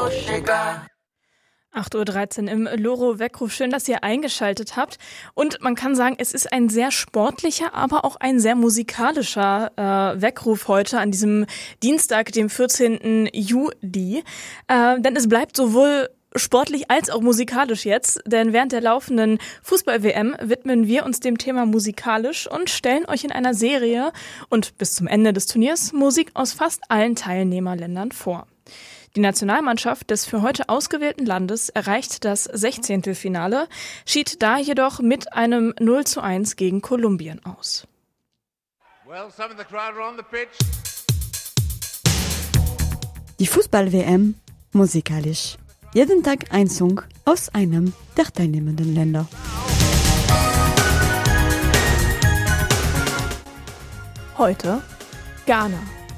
8:13 Uhr im Loro-Weckruf. Schön, dass ihr eingeschaltet habt. Und man kann sagen, es ist ein sehr sportlicher, aber auch ein sehr musikalischer Weckruf heute an diesem Dienstag, dem 14. Juli. Denn es bleibt sowohl sportlich als auch musikalisch jetzt, denn während der laufenden Fußball-WM widmen wir uns dem Thema musikalisch und stellen euch in einer Serie und bis zum Ende des Turniers Musik aus fast allen Teilnehmerländern vor. Die Nationalmannschaft des für heute ausgewählten Landes erreicht das 16. Finale, schied da jedoch mit einem 0:1 gegen Kolumbien aus. Die Fußball-WM musikalisch. Jeden Tag ein Song aus einem der teilnehmenden Länder. Heute Ghana.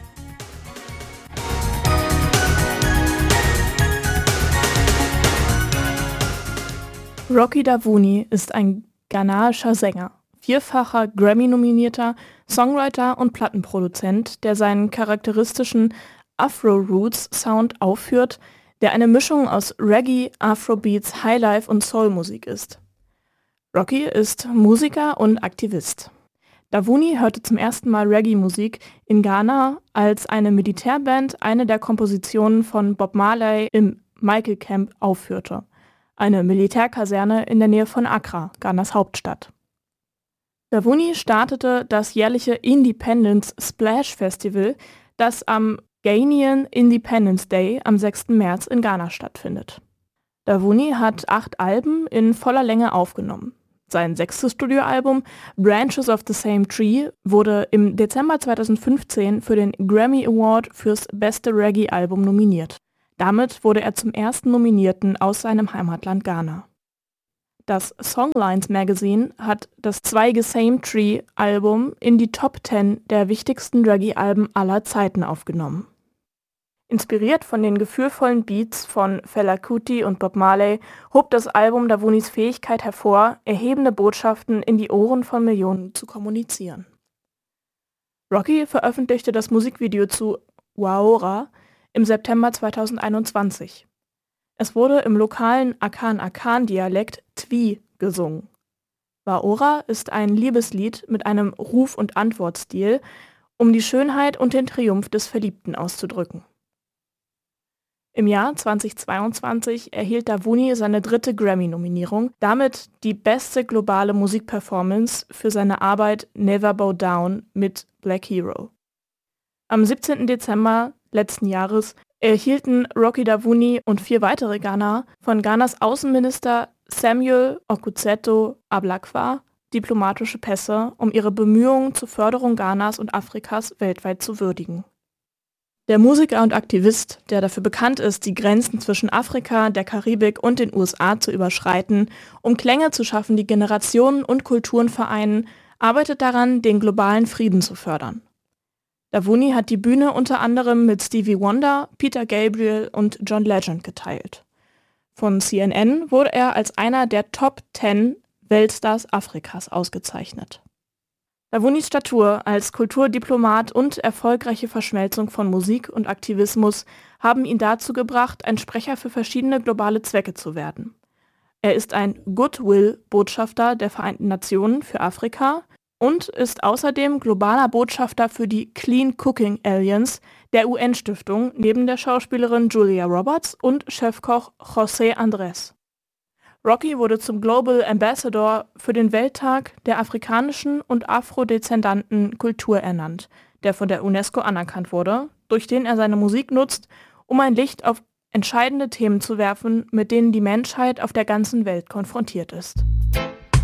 Rocky Davuni ist ein ghanaischer Sänger, vierfacher Grammy-nominierter Songwriter und Plattenproduzent, der seinen charakteristischen Afro-Roots-Sound aufführt, der eine Mischung aus Reggae, Afrobeats, Highlife und Soul-Musik ist. Rocky ist Musiker und Aktivist. Davuni hörte zum ersten Mal Reggae-Musik in Ghana, als eine Militärband eine der Kompositionen von Bob Marley im Michael Camp aufführte, eine Militärkaserne in der Nähe von Accra, Ghanas Hauptstadt. Davuni startete das jährliche Independence Splash Festival, das am Ghanaian Independence Day am 6. März in Ghana stattfindet. Davuni hat 8 Alben in voller Länge aufgenommen. Sein 6. Studioalbum Branches of the Same Tree wurde im Dezember 2015 für den Grammy Award fürs beste Reggae-Album nominiert. Damit wurde er zum ersten Nominierten aus seinem Heimatland Ghana. Das Songlines Magazine hat das zweige Same Tree Album in die Top 10 der wichtigsten Reggae-Alben aller Zeiten aufgenommen. Inspiriert von den gefühlvollen Beats von Fela Kuti und Bob Marley hob das Album Davunis Fähigkeit hervor, erhebende Botschaften in die Ohren von Millionen zu kommunizieren. Rocky veröffentlichte das Musikvideo zu Waora im September 2021. Es wurde im lokalen Akan-Akan-Dialekt Twi gesungen. Waora ist ein Liebeslied mit einem Ruf- und Antwortstil, um die Schönheit und den Triumph des Verliebten auszudrücken. Im Jahr 2022 erhielt Davuni seine 3. Grammy-Nominierung, damit die beste globale Musikperformance für seine Arbeit Never Bow Down mit Black Hero. Am 17. Dezember letzten Jahres erhielten Rocky Davuni und 4 weitere Ghanaer von Ghanas Außenminister Samuel Okudzeto-Ablakwa diplomatische Pässe, um ihre Bemühungen zur Förderung Ghanas und Afrikas weltweit zu würdigen. Der Musiker und Aktivist, der dafür bekannt ist, die Grenzen zwischen Afrika, der Karibik und den USA zu überschreiten, um Klänge zu schaffen, die Generationen und Kulturen vereinen, arbeitet daran, den globalen Frieden zu fördern. Davuni hat die Bühne unter anderem mit Stevie Wonder, Peter Gabriel und John Legend geteilt. Von CNN wurde er als einer der Top 10 Weltstars Afrikas ausgezeichnet. Davunis Statur als Kulturdiplomat und erfolgreiche Verschmelzung von Musik und Aktivismus haben ihn dazu gebracht, ein Sprecher für verschiedene globale Zwecke zu werden. Er ist ein Goodwill-Botschafter der Vereinten Nationen für Afrika und ist außerdem globaler Botschafter für die Clean Cooking Alliance der UN-Stiftung neben der Schauspielerin Julia Roberts und Chefkoch José Andrés. Rocky wurde zum Global Ambassador für den Welttag der afrikanischen und afrodeszendanten Kultur ernannt, der von der UNESCO anerkannt wurde, durch den er seine Musik nutzt, um ein Licht auf entscheidende Themen zu werfen, mit denen die Menschheit auf der ganzen Welt konfrontiert ist.